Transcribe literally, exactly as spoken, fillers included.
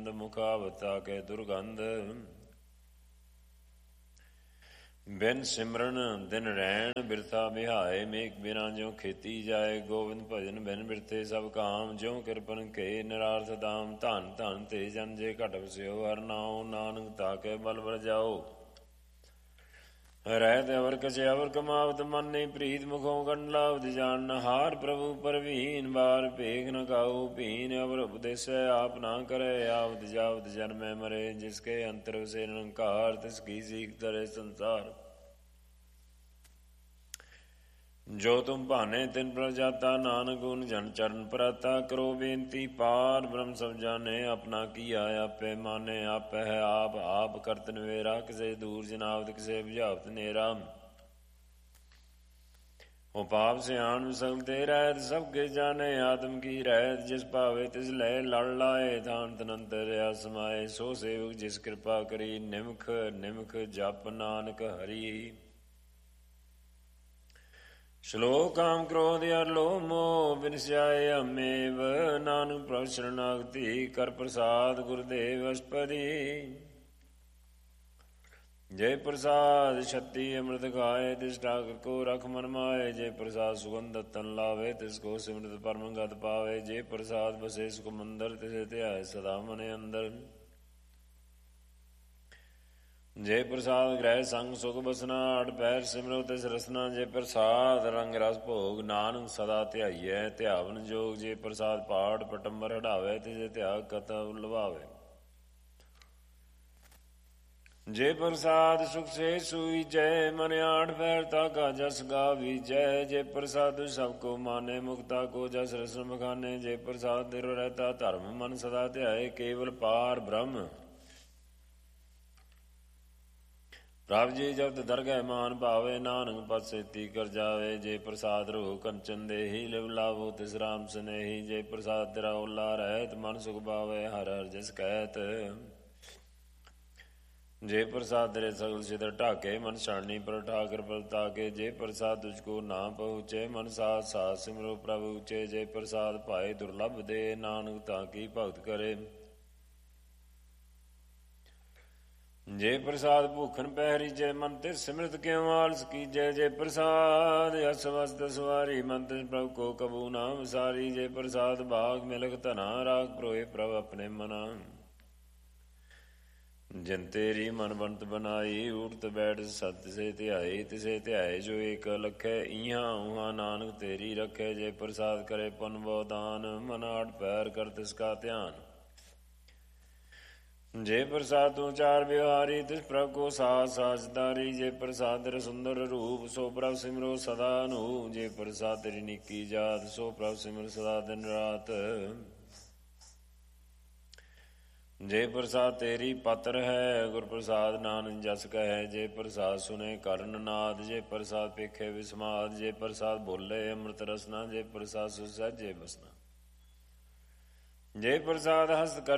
ਆਨੰਦ ਮੁਖਾਵਤਾ ਕੇ ਦੁਰਗੰਧ। ਬਿਨ ਸਿਮਰਨ ਦਿਨ ਰੈਣ ਬਿਰਥਾ ਬਿਹਾਏ, ਮੇਘ ਬਿਨਾ ਜਿਉ ਖੇਤੀ ਜਾਏ। ਗੋਬਿੰਦ ਭਜਨ ਬਿਨ ਬਿਰਥੇ ਸਭ ਕਾਮ, ਜਿਉ ਕਿਰਪਨ ਕੇ ਨਿਰਾਰਥ ਦਾਮ। ਧਨ ਧਨ ਤੇ ਜਨ ਜੇ ਘਟ ਵਸਿਓ, ਹਰ ਨਾਉ ਨਾਨਕ ਤਾਕੇ ਬਲ ਬਲ ਜਾਓ। ਰਹਿਤ ਅਵਰ ਕਛੇ ਅਵਰ ਕਮਾਵਤ, ਮਨ ਨਹੀਂ ਪ੍ਰੀਤ ਮੁਖੋਂ ਕੰਡਲਾਵਤ। ਜਾਣ ਹਾਰ ਪ੍ਰਭੂ ਪਰਵੀਨ, ਬਾਰ ਭੇਖ ਨ ਖਾਓ ਭੀਨ। ਅਵਰ ਉਪਦੇਸੈ ਆਪ ਨਾ ਕਰੇ, ਆਵਤ ਜਾਵਤ ਜਨਮੈ ਮਰੇ। ਜਿਸਕੇ ਅੰਤਰ ਵਸੇ ਨਿਰੰਕਾਰ, ਤਿਸ ਕੀ ਸੀਖ ਤਰੇ ਸੰਸਾਰ। ਜੋ ਤੁਮ ਭਾਨੇ ਤਿਨ ਪਰ ਜਾਤਾ, ਨਾਨਕ ਗੁਣ ਜਨ ਚਰਨ ਪਰਾਤਾ। ਕਰੋ ਬੇਨਤੀ ਪਾਰ ਬ੍ਰਹਮ ਸਭ ਜਾਣੇ, ਆਪਣਾ ਕੀਆ ਆਪੇ ਮਾਨੇ। ਆਪੇ ਹੈ ਆਪ ਆਪ ਕਰਤ ਨਵੇਰਾ, ਕਿਸੇ ਦੂਰ ਜਨਾਵਤ ਕਿਸੇ ਬੁਝਾਵਤ ਨੇਰਾ। ਉਹ ਪਾਪ ਸਿਆਣ ਸਭ ਤੇ ਰਹਿਤ, ਸਭ ਕੇ ਜਾਣੇ ਆਤਮ ਕੀ ਰਹਿਤ। ਜਿਸ ਭਾਵੇ ਤਿਸ ਲੈ ਲੜ ਲਾਏ, ਥਾਨ ਤਨੰਤਰ ਰਿਆ ਸਮਾਏ। ਸੋ ਸੇਵਕ ਜਿਸ ਕਿਰਪਾ ਕਰੀ, ਨਿਮਖ ਨਿਮਖ ਜਪ ਨਾਨਕ ਹਰੀ। ਸ਼ਲੋਕ ਕਾਮ ਕ੍ਰੋਧ ਅਰ ਲੋਭ ਮੋਹ, ਬਿਨਸਿਆਏ ਅਮੇਵ। ਨਾਨਕ ਪ੍ਰਭ ਸ਼ਰਨਾਗਤੀ, ਕਰ ਪ੍ਰਸਾਦ ਗੁਰਦੇਵ ਅਸਪਦੀ। ਜੈ ਪ੍ਰਸਾਦ ਛਤੀ ਅੰਮ੍ਰਿਤ ਖਾਏ, ਤਿਸ ਠਾਕੁਰ ਕੋ ਰਖ ਮਨ ਮਾਏ। ਜੈ ਪ੍ਰਸਾਦ ਸੁਗੰਧ ਤਨ ਲਾਵੇ, ਤਿਸ ਕੋ ਸਿਮਰਤ ਪਰਮ ਗਤ ਪਾਵੇ। ਜੈ ਪ੍ਰਸਾਦ ਬਸੇ ਸੁਖ ਮੰਦਰ, ਤਿਸ ਧਿਆਏ ਸਦਾ ਮਨ ਅੰਦਰ। ਜੇ ਪ੍ਰਸਾਦ ਗ੍ਰਹਿ ਸੰਗ ਸੁਖ ਬਸਨਾ, ਅਠ ਪੈਰ ਸਿਮਰੋ ਤਿਸ ਰਸਨਾ। ਜੇ ਪ੍ਰਸਾਦ ਰੰਗ ਰਸ ਭੋਗ, ਨਾਨਕ ਸਦਾ ਧਿਆਈਐ ਧਿਆਵਨ ਜੋਗ। ਜੇ ਪ੍ਰਸਾਦ ਪਾਠ ਪਟੰਬਰ ਹਟਾਵੇ, ਤਿਸ ਧਿਆਗ ਕਥਾ ਲਵਾਵੇ। ਜੇ ਪ੍ਰਸਾਦ ਸੁਖ ਸੇ ਸੂਈਜੈ, ਮਨ ਆਠ ਪੈਰ ਤਾਕਾ ਜਸ ਗਾਵੀਜੈ। ਜੇ ਪ੍ਰਸਾਦ ਸਭ ਕੋ ਮਾਨੇ, ਮੁਕਤਾ ਕੋ ਜਸ ਰਸਨ ਬਖਾਨੇ। ਜੇ ਪ੍ਰਸਾਦ ਦਿਲ ਰਹਿਤਾ ਧਰਮ, ਮਨ ਸਦਾ ਧਿਆਏ ਕੇਵਲ ਪਾਰ ਬ੍ਰਹਮ। ਪ੍ਰਭ ਜੀ ਜਪਤ ਦਰਗਹਿ ਮਾਨ ਭਾਵੇ, ਨਾਨਕ ਪਦ ਸੇਤੀ ਕਰ ਜਾਵੇ। ਜੇ ਪ੍ਰਸਾਦ ਰੋ ਕੰਚਨ ਦੇਹੀ, ਲਿਵ ਲਾਭੋ ਤਿਸ ਰਾਮ ਸਨੇਹੀ। ਜੇ ਪ੍ਰਸਾਦ ਤੇਰਾ ਓਲਾ ਰਹਿਤ, ਮਨ ਸੁਖ ਪਾਵੇ ਹਰ ਹਰ ਜਿਸ ਕਹਿਤ। ਜੇ ਪ੍ਰਸਾਦ ਤੇਰੇ ਸਗਲ ਸਿਦਰ ਢਾਕੇ, ਮਨ ਛਾਣੀ ਪਰ ਠਾਕਰ ਪਰ ਤਾਕੇ। ਜੇ ਪ੍ਰਸਾਦ ਤੁਝ ਕੋ ਨਾ ਪਹੁੰਚੇ, ਮਨ ਸਾਥ ਸਾਥ ਸਿਮਰੋ ਪ੍ਰਭ ਉੱਚੇ। ਜੇ ਪ੍ਰਸਾਦ ਭਾਏ ਦੁਰਲਭ ਦੇ, ਨਾਨਕ ਤਾਂ ਕੀ ਭਗਤ ਕਰੇ। ਜੇ ਪ੍ਰਸਾਦ ਭੂਖਨ ਪਹਿਰੀ, ਜੇ ਮਨ ਤੇ ਸਿਮਰਤ ਕਿਉ ਆਲਸ ਕੀਜੈ। ਜੇ ਪ੍ਰਸਾਦ ਅਸ ਵਸਤ ਸਵਾਰੀ, ਮਨ ਤਿਸ ਪ੍ਰਭ ਕੋ ਕਬੂ ਨਾ ਵਿਸਾਰੀ। ਜੇ ਪ੍ਰਸਾਦ ਭਾਗ ਮਿਲਖ ਧਨਾ, ਰਾਖ ਪ੍ਰੋਏ ਪ੍ਰਭ ਆਪਣੇ ਮਨਾ। ਜਿਨ ਤੇਰੀ ਮਨ ਬੰਤ ਬਨਾਈ, ਊਠਤ ਬੈਠ ਸਤ ਤਿਸੇ ਧਿਆਈ। ਤਿਸੇ ਧਿਆਏ ਜੋ ਏਕ ਲਖੈ, ਇਹਾਂ ਉਹਾਂ ਨਾਨਕ ਤੇਰੀ ਰਖੈ। ਜੇ ਪ੍ਰਸਾਦ ਕਰੇ ਪੁੰਨ ਬਹੁ ਦਾਨ, ਮਨ ਆਠ ਪੈਰ ਕਰ ਤਿਸ ਕਾ ਧਿਆਨ। ਜੇ ਪ੍ਰਸਾਦ ਤੂੰ ਚਾਰ ਵਿਵਹਾਰੀ, ਤਿਸ ਪ੍ਰਭ ਕੋ ਸਾਥ ਸਾਚਦਾਰੀ। ਜੇ ਪ੍ਰਸਾਦ ਤੇਰੇ ਸੁੰਦਰ ਰੂਪ, ਸੋ ਪ੍ਰਭ ਸਿਮਰੋ ਸਦਾ ਅਨੂਪ। ਜੇ ਪ੍ਰਸਾਦ ਤੇਰੀ ਨਿੱਕੀ ਜਾਤ, ਸੋ ਪ੍ਰਭ ਸਿਮਰ ਸਦਾ ਦਿਨ ਰਾਤ। ਜੇ ਪ੍ਰਸਾਦ ਤੇਰੀ ਪਤਰ ਹੈ, ਗੁਰ ਪ੍ਰਸਾਦ ਨਾਨਕ ਜਸ ਕਹੈ। ਜੇ ਪ੍ਰਸਾਦ ਸੁਨੇ ਕਰਨ ਨਾਦ, ਜੇ ਪ੍ਰਸਾਦ ਪੇਖੇ ਵਿਸਮਾਦ। ਜੇ ਪ੍ਰਸਾਦ ਬੋਲੇ ਅੰਮ੍ਰਿਤ ਰਸਨਾ, ਜੇ ਪ੍ਰਸਾਦ ਸੁ ਸਹਿਜੇ ਬਸਨਾ। ਜੇ ਪ੍ਰਸਾਦ ਹਸਤ ਕਰ